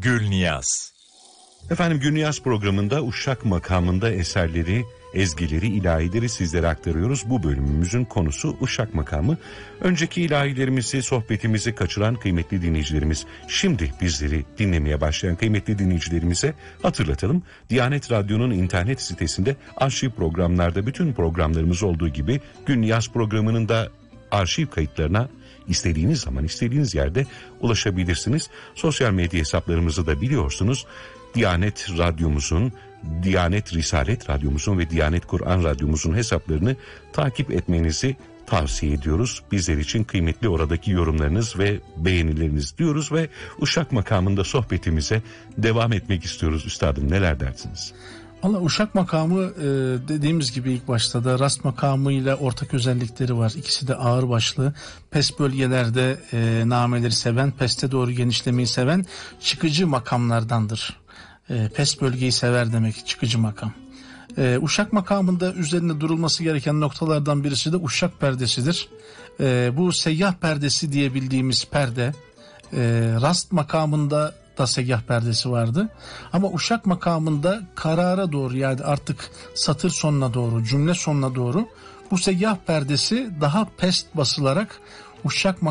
Gülniyaz. Efendim, Gülniyaz programında Uşak makamında eserleri, ezgileri, ilahileri sizlere aktarıyoruz. Bu bölümümüzün konusu Uşak makamı. Önceki ilahilerimizi, sohbetimizi kaçıran kıymetli dinleyicilerimiz, şimdi bizleri dinlemeye başlayan kıymetli dinleyicilerimize hatırlatalım. Diyanet Radyo'nun internet sitesinde arşiv programlarda bütün programlarımız olduğu gibi Gülniyaz programının da arşiv kayıtlarına İstediğiniz zaman, istediğiniz yerde ulaşabilirsiniz. Sosyal medya hesaplarımızı da biliyorsunuz. Diyanet Radyomuzun, Diyanet Risalet Radyomuzun ve Diyanet Kur'an Radyomuzun hesaplarını takip etmenizi tavsiye ediyoruz. Bizler için kıymetli oradaki yorumlarınız ve beğenileriniz diyoruz ve Uşak makamında sohbetimize devam etmek istiyoruz. Üstadım, neler dersiniz? Valla Uşak makamı dediğimiz gibi ilk başta da Rast makamıyla ortak özellikleri var. İkisi de ağırbaşlı. Pes bölgelerde nameleri seven, peste doğru genişlemeyi seven çıkıcı makamlardandır. Pes bölgeyi sever demek, çıkıcı makam. Uşak makamında üzerinde durulması gereken noktalardan birisi de uşak perdesidir. Bu seyyah perdesi diye bildiğimiz perde, Rast makamında da seyyah perdesi vardı. Ama Uşak makamında karara doğru, yani artık satır sonuna doğru, cümle sonuna doğru bu seyyah perdesi daha pest basılarak Uşak